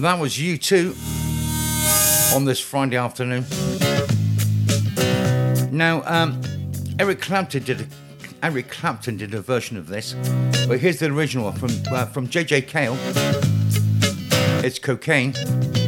And that was U2 on this Friday afternoon. Now, Eric Clapton did a version of this, but here's the original one from JJ Cale. It's Cocaine.